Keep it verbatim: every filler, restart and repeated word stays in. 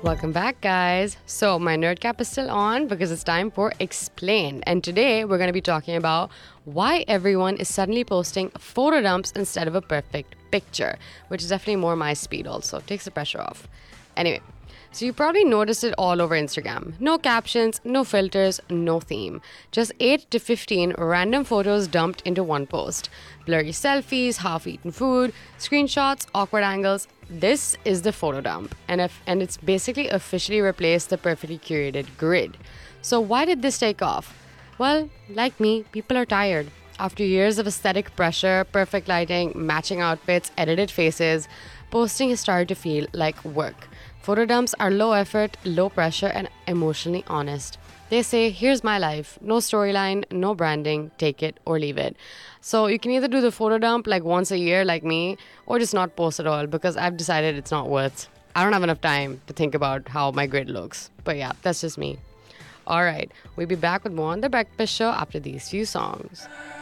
Welcome back, guys. So, my nerd cap is still on because it's time for Explain. And today we're going to be talking about why everyone is suddenly posting photo dumps instead of a perfect picture, which is definitely more my speed also. Takes the pressure off. Anyway, so you probably noticed it all over Instagram. No captions, no filters, no theme. Just eight to fifteen random photos dumped into one post. Blurry selfies, half-eaten food, screenshots, awkward angles. This is the photo dump, and if, and it's basically officially replaced the perfectly curated grid. So why did this take off? Well, like me, people are tired. After years of aesthetic pressure, perfect lighting, matching outfits, edited faces, posting has started to feel like work. Photo dumps are low effort, low pressure, and emotionally honest. They say, here's my life. No storyline, no branding, take it or leave it. So you can either do the photo dump like once a year like me, or just not post at all because I've decided it's not worth. I don't have enough time to think about how my grid looks. But yeah, that's just me. All right, we'll be back with more on The Breakfast Show after these few songs.